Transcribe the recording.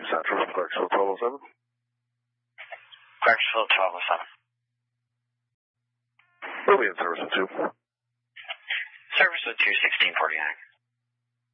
Central from Clarksville 1207. Clarksville 1207. We'll be in service with 2. Service with 2, 1649.